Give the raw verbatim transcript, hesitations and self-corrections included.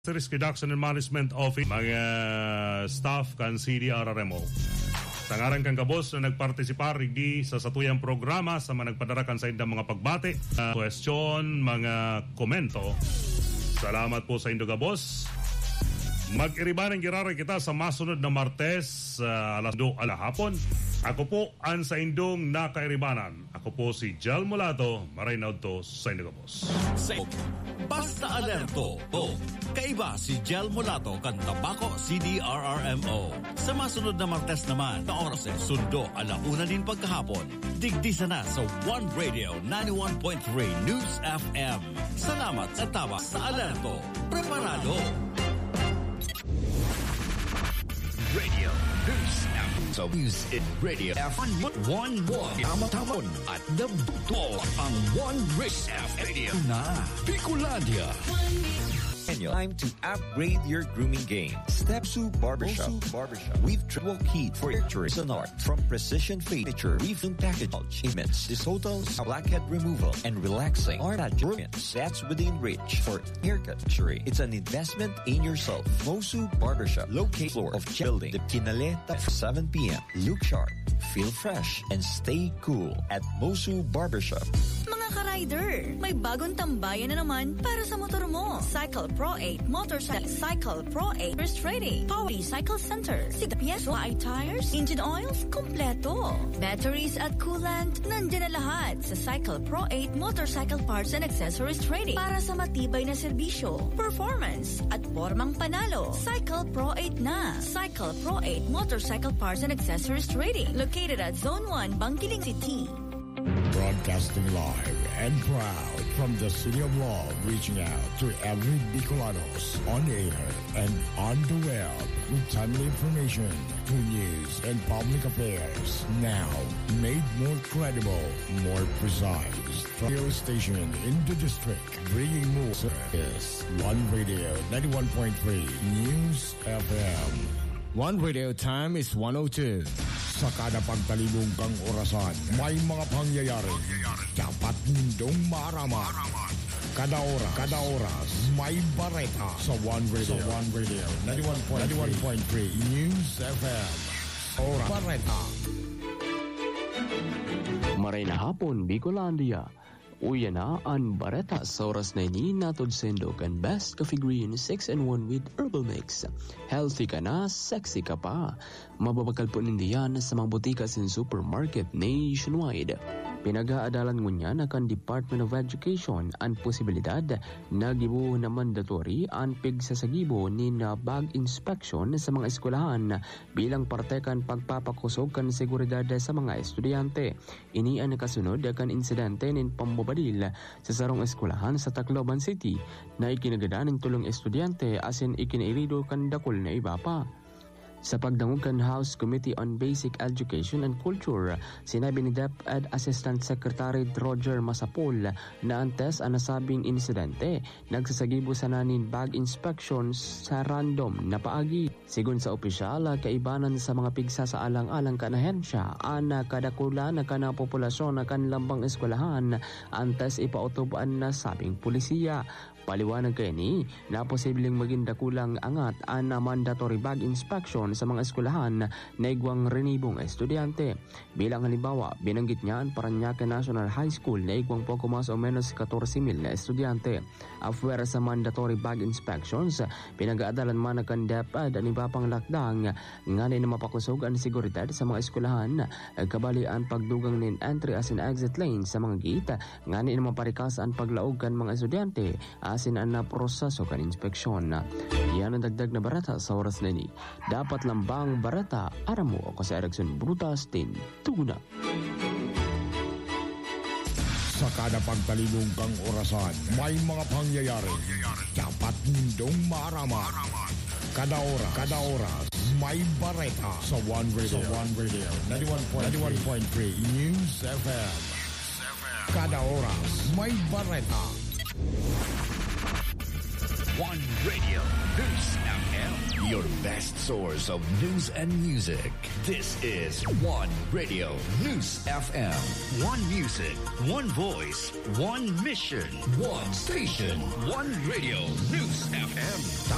Risk Reduction and Management Office, mga staff kan C D R R M O. Tangaran kang kabos na nagpartisipar rigdi sa satuyang programa sa mga nagpadarakan sa indang mga pagbate, uh, question, mga komento. Salamat po sa indo kabos. Mag-iriban ang girari kita sa masunod na Martes uh, alas dos ala hapon. Ako po ang sa indong nakairibanan. Ako po si Jal Mulato, Marinaud to sa indo kabos. Basta alerto o kaiba si Jel Mulato kan Tabako C D R R M O. Sa masunod na Martes naman na oras eh, sundo alauna din pagkahapon. Digdi sana sa One Radio ninety-one point three News F M. Salamat sa taba sa alerto. Preparado. Radio News F M. So News in Radio F M one one. Tama-tamon at nabuto ang One Race F Radio na Bicolandia. Time to upgrade your grooming game. Stepsu Barbershop. Osu Barbershop. We've triple keyed for pictures and art from precision furniture, weaving package, immense, dissolvals, blackhead removal, and relaxing art adjustments. That's within reach for haircut luxury. It's an investment in yourself. Mosu Barbershop, located floor of building the Kinaleta at seven p.m. Look sharp, feel fresh, and stay cool at Mosu Barbershop. Mga ka-rider, may bagong tambayan na naman para sa motor mo. Cycle Pro eight Motorcycle Cycle Pro eight First Trading Power Cycle Center. Sida piyeso ay tires, engine oils, kompleto. Batteries at coolant, nandiyan na lahat sa Cycle Pro eight Motorcycle Parts and Accessories Trading para sa matibay na serbisyo, performance, at formang panalo. Cycle Pro eight na. Cycle Pro eight Motorcycle Parts and Accessories Trading, located at Zone one, Bangkiling City. Broadcasting live and proud from the City of Love, reaching out to every Bicolanos on air and on the web with timely information, true news, and public affairs. Now, made more credible, more precise. Radio station in the district, bringing more service. One Radio ninety-one point three News F M. One Radio time is one oh two. Sa kada pagtalibong kang orasan, may mga pangyayari. Dapat nindong maaraman. Kada oras, kada oras, may bareta sa One Radio. Sa One Radio, ninety-one point three News F M. Oras, bareta. Maray na hapon, Bicolandia. Uya na ang bareta sa oras na ini natod sendo kan best coffee green six in one with herbal mix. Healthy ka na, sexy ka pa. Mababakal po nindiyan sa mga butika sin supermarket nationwide. Pinag-aadalan ngunya na kan Department of Education ang posibilidad na gibu na mandatory ang pigsasagibo ni na bag inspection sa mga eskwelahan bilang parte kan pagpapakusog kan seguridad sa mga estudyante. Ini ang nakasunod kan insidente nin pambabadil sa sarong eskwelahan sa Tacloban City na ikinagada ng tulong estudyante asin ikinairido kan dakol na iba pa. Sa pagdangog kan House Committee on Basic Education and Culture, sinabi ni DepEd Assistant Secretary Roger Masapol na antes ang nasabing insidente, nagsasagibo sa nanin bag inspections sa random na paagi. Sigun sa opisyal, kaibanan sa mga pigsa sa alang-alang kanahensya, ana kadakula na kana populasyon na kanlambang eskwelahan, antes ipautobaan na sabing pulisiya. Paliwanag kay ni na posibleng maging dakulang angat ang mandatory bag inspection sa mga eskwelahan na igwang renibong estudyante. Bilang halimbawa, binanggit niya ang Parañaque National High School na igwang poco mas o menos fourteen thousand na estudyante. Afwer sa mandatory bag inspections, pinag-aadalan man ang DepEd ang iba pang lakdang nga na mapakusog ang seguridad sa mga eskwelahan, kabali ang pagdugang nin entry as in exit lane sa mga gate, nga na maparikas ang paglaog kan mga estudyante asin ang naproseso kan inspeksyon. Yan ang dagdag na barata sa oras na ini. Dapat lambang barata, aram mo ako sa Erickson Brutas din. Tuna. Sa kada pagtalibong kang orasan, may mga pangyayari. Dapat nindong maaraman. Kada oras, kada oras, may bareta sa One Radio. Sa One Radio, ninety-one point three News F M. Kada oras, may bareta. One Radio News F M, your best source of news and music. This is One Radio News F M. One music, one voice, one mission, one station, One Radio News F M.